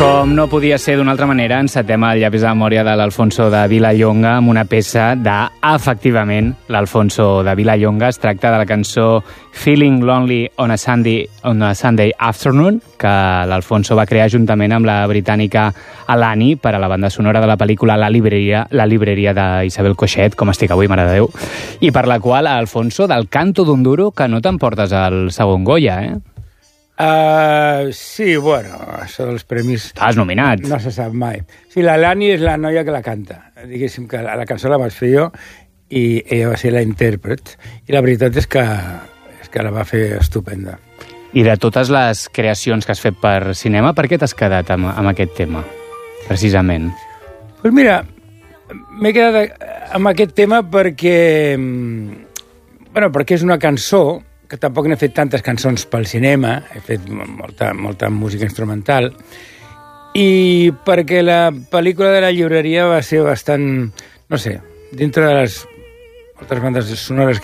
Com no podia ser d'una altra manera, encetem el llavis de memòria de l'Alfonso de Vilallonga amb una peça de, efectivament, l'Alfonso de Vilallonga. Es tracta de la cançó Feeling Lonely on a Sunday Afternoon, que l'Alfonso va crear juntament amb la britànica Alani per a la banda sonora de la pel·lícula La libreria d'Isabel Coixet, com estic avui, mare de Déu, i per la qual, Alfonso, del canto d'un duro, que no t'emportes al segon Goya, eh? Sí, bueno, això dels premis... Estàs nominat. No se sap mai. Sí, la Lani és la noia que la canta. Diguéssim que la cançó la vaig fer jo i ella va ser la intèrpret. I la veritat és que la va fer estupenda. I de totes les creacions que has fet per cinema, per què t'has quedat amb aquest tema, precisament? Doncs mira, m'he quedat amb aquest tema perquè és una cançó que tampoc n'he fet tantes cançons pel cinema, he fet molta música instrumental, i perquè la pel·lícula de La llibreria va ser bastant, no sé, dintre de les altres bandes sonores